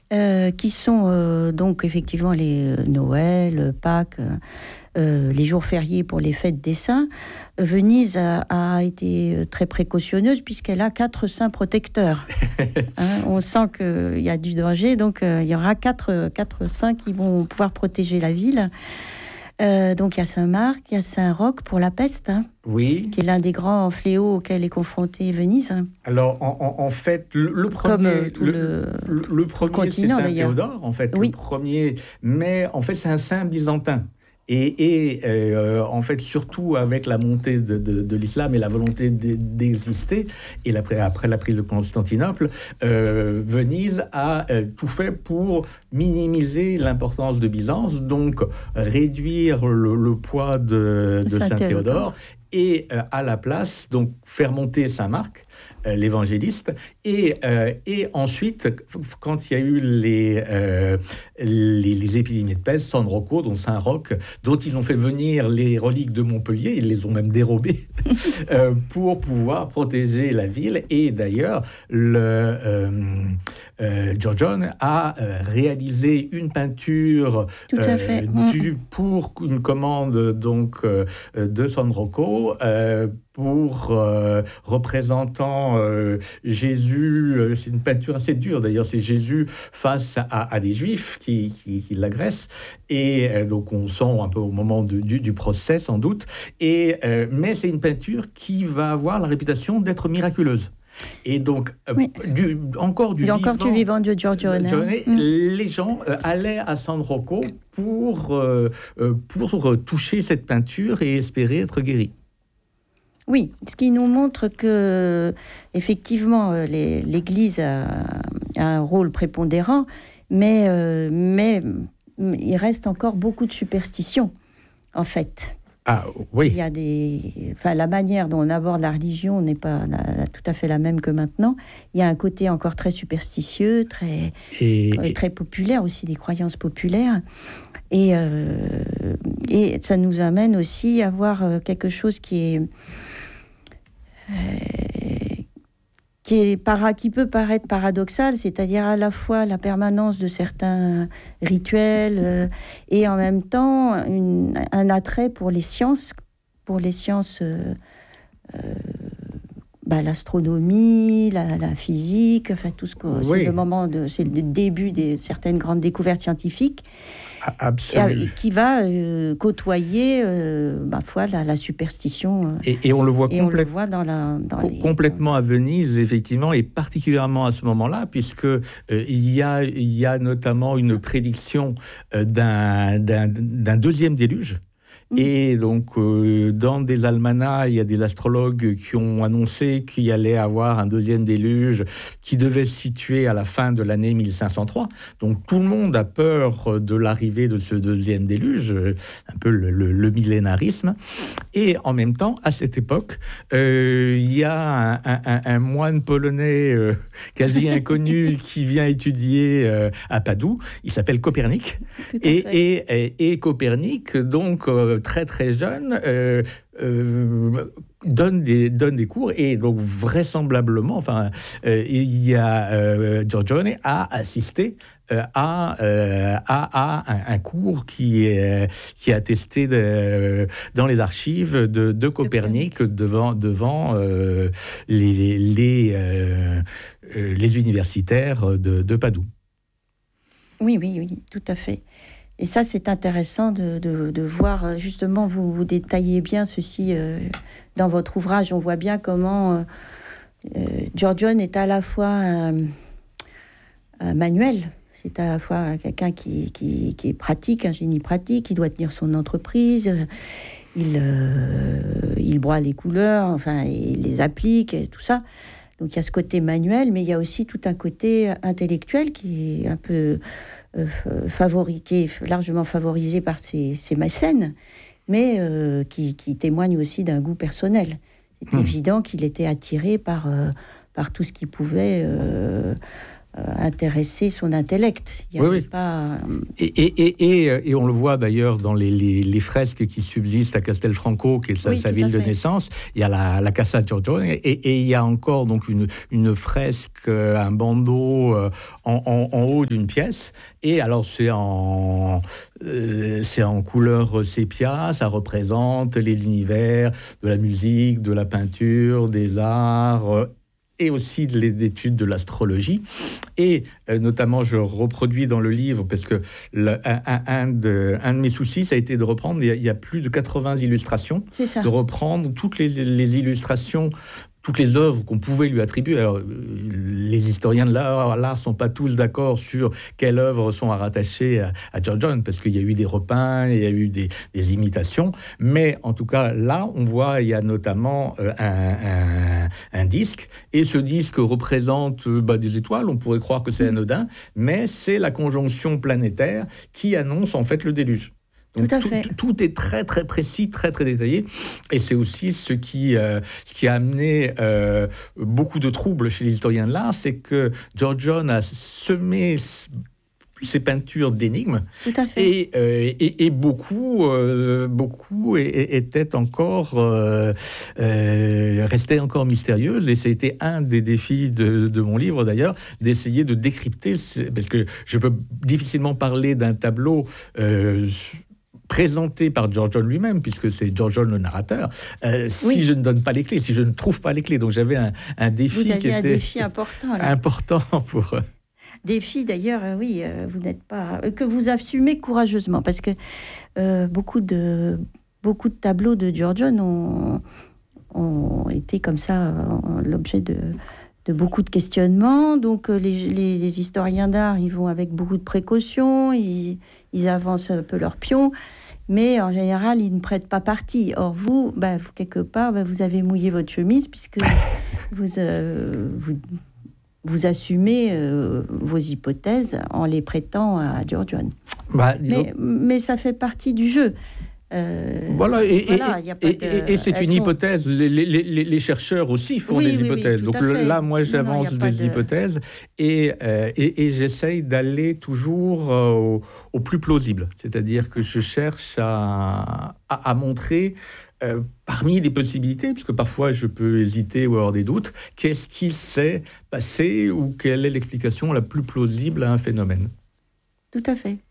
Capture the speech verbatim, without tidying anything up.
euh, qui sont euh, donc effectivement les euh, Noël, Pâques, euh, les jours fériés pour les fêtes des saints. Venise a, a été très précautionneuse puisqu'elle a quatre saints protecteurs. Hein, on sent qu'il y a du danger, donc euh, il y aura quatre, quatre saints qui vont pouvoir protéger la ville. Euh, donc il y a Saint-Marc, il y a Saint-Roch pour la peste, hein, oui. qui est l'un des grands fléaux auxquels est confrontée Venise. Alors en, en, en fait, le, le premier, Comme euh, tout le, le, le, le premier c'est Saint Théodore, en fait, oui. le premier, mais en fait c'est un saint byzantin. Et, et euh, en fait, surtout avec la montée de, de, de l'islam et la volonté d'exister, et après, après la prise de Constantinople, euh, Venise a euh, tout fait pour minimiser l'importance de Byzance, donc réduire le, le poids de, de Saint-Théodore, et euh, à la place, donc faire monter Saint-Marc, euh, l'évangéliste, et, euh, et ensuite, quand il y a eu les, euh, les, les épidémies de peste, San Rocco, dont Saint-Roch, dont ils ont fait venir les reliques de Montpellier, ils les ont même dérobées, euh, pour pouvoir protéger la ville. Et d'ailleurs, le euh, euh, Giorgione a euh, réalisé une peinture euh, du, pour une commande donc, euh, de San Rocco, euh, pour euh, représentant euh, Jésus, euh, c'est une peinture assez dure d'ailleurs, c'est Jésus face à, à des Juifs qui, qui, qui l'agressent, et euh, donc on sent un peu au moment de, du, du procès sans doute, et, euh, mais c'est une peinture qui va avoir la réputation d'être miraculeuse. Et donc, euh, oui. du, encore du Il y a vivant, encore du vivant de Giorgione. Giorgione, mm. Les gens euh, allaient à San Rocco pour, euh, pour toucher cette peinture et espérer être guéris. Oui, ce qui nous montre que, effectivement, les, l'Église a, a un rôle prépondérant, mais, euh, mais il reste encore beaucoup de superstitions, en fait. Ah oui. Il y a des, enfin, la manière dont on aborde la religion n'est pas la, tout à fait la même que maintenant. Il y a un côté encore très superstitieux, très, et, euh, très populaire aussi, des croyances populaires. Et, euh, et ça nous amène aussi à voir quelque chose qui est Euh, qui, est para, qui peut paraître paradoxal, c'est-à-dire à la fois la permanence de certains rituels euh, et en même temps une, un attrait pour les sciences, pour les sciences, euh, euh, bah, l'astronomie, la, la physique, enfin tout ce que oui. c'est le moment de, c'est le début de certaines grandes découvertes scientifiques. Absolument. Qui va euh, côtoyer, euh, ma foi, la, la superstition. Euh, et, et on le voit, complète, on le voit dans la, dans co- les, complètement à Venise, effectivement, et particulièrement à ce moment-là, puisque euh, il y a, il y a notamment une prédiction euh, d'un, d'un, d'un deuxième déluge. Et donc, euh, dans des almanachs, il y a des astrologues qui ont annoncé qu'il y allait avoir un deuxième déluge qui devait se situer à la fin de l'année mille cinq cent trois. Donc, tout le monde a peur de l'arrivée de ce deuxième déluge, un peu le, le, le millénarisme. Et en même temps, à cette époque, euh, il y a un, un, un moine polonais euh, quasi inconnu qui vient étudier euh, à Padoue. Il s'appelle Copernic. Et, et, et, et Copernic, donc... Euh, très très jeune, euh, euh, donne, des, donne des cours, et donc vraisemblablement, enfin, euh, il y a euh, Giorgione a assisté euh, à, euh, à, à un, un cours qui est, qui est attesté de, dans les archives de, de Copernic devant, devant euh, les, les, euh, les universitaires de, de Padoue. Oui, oui, oui, tout à fait. Et ça, c'est intéressant de, de, de voir, justement, vous, vous détaillez bien ceci euh, dans votre ouvrage. On voit bien comment euh, euh, Giorgione est à la fois un, un manuel, c'est à la fois quelqu'un qui, qui, qui est pratique, un génie pratique, qui doit tenir son entreprise, il, euh, il broie les couleurs, enfin, il les applique, et tout ça. Donc il y a ce côté manuel, mais il y a aussi tout un côté intellectuel qui est un peu... Euh, favori, qui est largement favorisé par ses, ses mécènes, mais euh, qui, qui témoigne aussi d'un goût personnel. C'est mmh. évident qu'il était attiré par, euh, par tout ce qui pouvait euh, euh, intéresser son intellect. Il y oui, avait oui. pas... Et, et, et, et, et on le voit d'ailleurs dans les, les, les fresques qui subsistent à Castelfranco, qui est sa, Oui, sa tout ville à de fait. naissance. Il y a la, la Casa Giorgione et, et il y a encore donc une, une fresque, un bandeau euh, en, en, en haut d'une pièce. Et alors c'est en, euh, c'est en couleur sépia, ça représente l'univers de la musique, de la peinture, des arts... Euh, et aussi de l'étude de l'astrologie. Et euh, notamment, je reproduis dans le livre, parce que le, un, un, de, un de mes soucis, ça a été de reprendre, il y a, il y a plus de quatre-vingts illustrations, C'est ça. de reprendre toutes les, les illustrations, toutes les œuvres qu'on pouvait lui attribuer. Alors, les historiens de l'art ne sont pas tous d'accord sur quelles œuvres sont à rattacher à, à Giorgione, parce qu'il y a eu des repeints, il y a eu des, des imitations, mais en tout cas, là, on voit, il y a notamment euh, un, un, un disque, et ce disque représente euh, bah, des étoiles, on pourrait croire que c'est anodin, mais c'est la conjonction planétaire qui annonce en fait le déluge. Donc, tout à tout, fait. Tout, tout est très, très précis, très, très détaillé. Et c'est aussi ce qui, euh, ce qui a amené euh, beaucoup de troubles chez les historiens de l'art, c'est que Giorgione a semé ses peintures d'énigmes. Tout à fait. Et, euh, et, et beaucoup, euh, beaucoup étaient encore, euh, euh, restaient encore mystérieuses. Et c'était un des défis de, de mon livre, d'ailleurs, d'essayer de décrypter, parce que je peux difficilement parler d'un tableau... Euh, présenté par Giorgione lui-même, puisque c'est Giorgione le narrateur, euh, oui. si je ne donne pas les clés, si je ne trouve pas les clés. Donc j'avais un, un défi Vous aviez qui était un défi important, là. important pour... Euh... Défi, d'ailleurs, euh, oui, euh, vous n'êtes pas... Euh, que vous assumez courageusement, parce que euh, beaucoup, de, beaucoup de tableaux de Giorgione ont, ont été comme ça euh, l'objet de, de beaucoup de questionnements. Donc euh, les, les, les historiens d'art, ils vont avec beaucoup de précautions, ils... ils avancent un peu leur pion, mais en général, ils ne prêtent pas parti. Or, vous, bah, vous quelque part, bah, vous avez mouillé votre chemise, puisque vous, euh, vous, vous assumez euh, vos hypothèses en les prêtant à Giorgione. Bah, mais, mais ça fait partie du jeu. Euh, voilà, et, voilà, et, et, de, et c'est une sont... hypothèse. Les, les, les chercheurs aussi font oui, des oui, hypothèses. Oui, Donc fait. là, moi, j'avance des de... hypothèses et, euh, et, et j'essaye d'aller toujours euh, au, au plus plausible. C'est-à-dire que je cherche à, à, à montrer, euh, parmi les possibilités, puisque parfois je peux hésiter ou avoir des doutes, qu'est-ce qui s'est passé ou quelle est l'explication la plus plausible à un phénomène. Tout à fait.